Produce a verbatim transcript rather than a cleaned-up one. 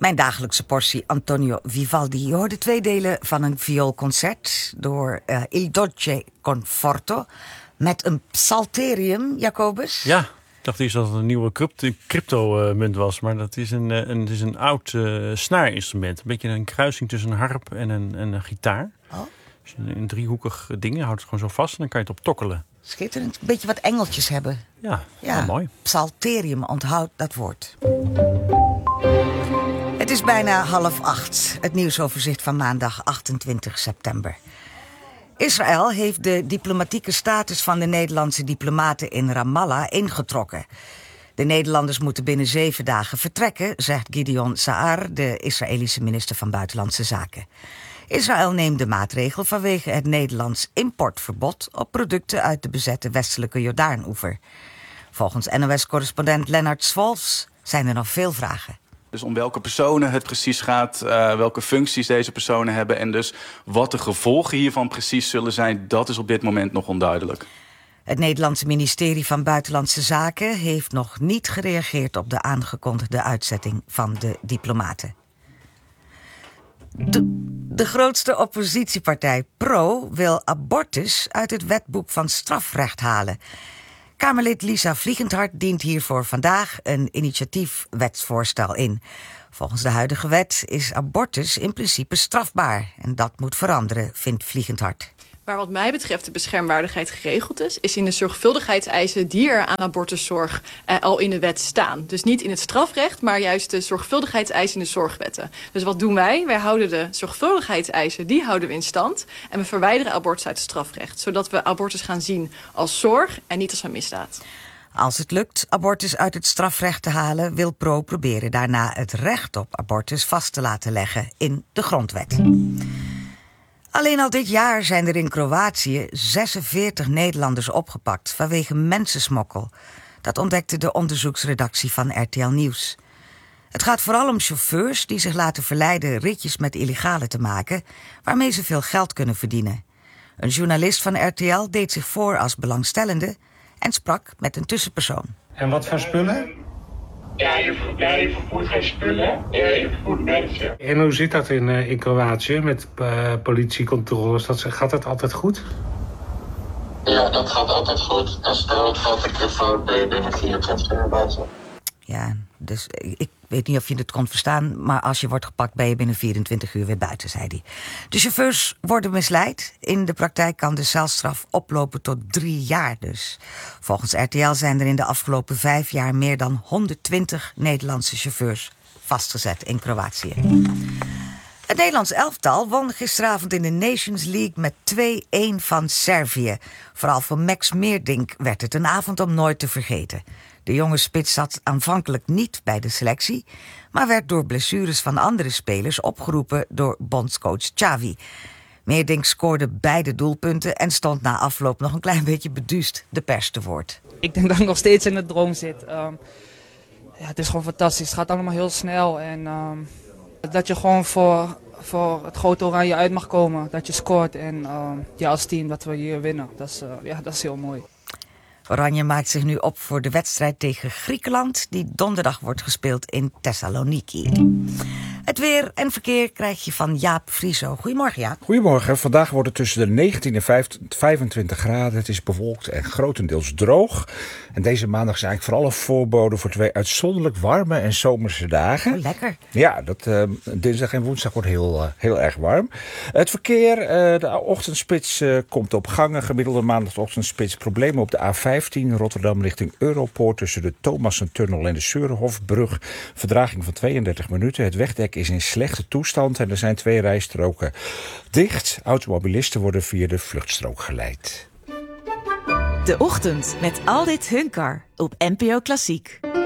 Mijn dagelijkse portie Antonio Vivaldi. Je hoorde twee delen van een vioolconcert door uh, Il Dolce Conforto met een psalterium, Jacobus. Ja, ik dacht eerst dat het een nieuwe crypto-munt was, maar dat is een, een, het is een oud uh, snaarinstrument. Een beetje een kruising tussen een harp en een, en een gitaar. Oh. Dus een, een driehoekig ding, je houdt het gewoon zo vast en dan kan je het op tokkelen. Schitterend, een beetje wat engeltjes hebben. Ja, ja wel mooi. Psalterium, onthoud dat woord. Het is bijna half acht. Het nieuwsoverzicht van maandag achtentwintig september. Israël heeft de diplomatieke status van de Nederlandse diplomaten in Ramallah ingetrokken. De Nederlanders moeten binnen zeven dagen vertrekken, zegt Gideon Saar, de Israëlische minister van Buitenlandse Zaken. Israël neemt de maatregel vanwege het Nederlands importverbod op producten uit de bezette westelijke Jordaanoever. Volgens N O S-correspondent Lennart Swolfs zijn er nog veel vragen. Dus om welke personen het precies gaat, uh, welke functies deze personen hebben en dus wat de gevolgen hiervan precies zullen zijn, dat is op dit moment nog onduidelijk. Het Nederlandse ministerie van Buitenlandse Zaken heeft nog niet gereageerd op de aangekondigde uitzetting van de diplomaten. De, de grootste oppositiepartij Pro wil abortus uit het wetboek van strafrecht halen. Kamerlid Lisa Vliegendhart dient hiervoor vandaag een initiatiefwetsvoorstel in. Volgens de huidige wet is abortus in principe strafbaar. En dat moet veranderen, vindt Vliegendhart. Waar wat mij betreft de beschermwaardigheid geregeld is, is in de zorgvuldigheidseisen die er aan abortuszorg eh, al in de wet staan. Dus niet in het strafrecht, maar juist de zorgvuldigheidseisen in de zorgwetten. Dus wat doen wij? Wij houden de zorgvuldigheidseisen, die houden we in stand. En we verwijderen abortus uit het strafrecht. Zodat we abortus gaan zien als zorg en niet als een misdaad. Als het lukt abortus uit het strafrecht te halen, wil Pro proberen daarna het recht op abortus vast te laten leggen in de grondwet. Alleen al dit jaar zijn er in Kroatië zesenveertig Nederlanders opgepakt vanwege mensensmokkel. Dat ontdekte de onderzoeksredactie van R T L Nieuws. Het gaat vooral om chauffeurs die zich laten verleiden ritjes met illegale te maken, waarmee ze veel geld kunnen verdienen. Een journalist van R T L deed zich voor als belangstellende en sprak met een tussenpersoon. En wat voor spullen? Ja, je, ja, je vervoert geen spullen, je vervoert mensen. En hoe zit dat in, uh, in Kroatië met uh, politiecontroles? Dat, gaat dat altijd goed? Ja, dat gaat altijd goed. En stel het valt een keer fout, ben je binnen vierentwintig uur buiten. Ja, dus ik weet niet of je het kon verstaan, maar als je wordt gepakt ben je binnen vierentwintig uur weer buiten, zei hij. De chauffeurs worden misleid. In de praktijk kan de celstraf oplopen tot drie jaar dus. Volgens R T L zijn er in de afgelopen vijf jaar meer dan honderdtwintig Nederlandse chauffeurs vastgezet in Kroatië. Het Nederlands elftal won gisteravond in de Nations League met twee-een van Servië. Vooral voor Max Meerdink werd het een avond om nooit te vergeten. De jonge spits zat aanvankelijk niet bij de selectie, maar werd door blessures van andere spelers opgeroepen door bondscoach Xavi. Meerdink scoorde beide doelpunten en stond na afloop nog een klein beetje beduusd de pers te woord. Ik denk dat ik nog steeds in de droom zit. Um, ja, het is gewoon fantastisch. Het gaat allemaal heel snel en um, dat je gewoon voor, voor het grote oranje uit mag komen. Dat je scoort en um, ja, als team dat we hier winnen. Dat is, uh, ja, dat is heel mooi. Oranje maakt zich nu op voor de wedstrijd tegen Griekenland, die donderdag wordt gespeeld in Thessaloniki. Het weer en verkeer krijg je van Jaap Frieso. Goedemorgen, Jaap. Goedemorgen. Vandaag wordt het tussen de negentien en vijfentwintig graden. Het is bewolkt en grotendeels droog. En deze maandag is eigenlijk vooral een voorbode voor twee uitzonderlijk warme en zomerse dagen. Oh, lekker. Ja, dat, uh, dinsdag en woensdag wordt heel, uh, heel erg warm. Het verkeer, uh, de ochtendspits uh, komt op gangen. Gemiddelde maandagochtendspits problemen op de A vijftien Rotterdam richting Europoort tussen de Thomassentunnel en de Seurenhofbrug. Verdraging van tweeëndertig minuten. Het wegdek is in slechte toestand en er zijn twee rijstroken dicht. Automobilisten worden via de vluchtstrook geleid. De Ochtend met Aldit Hunkar op N P O Klassiek.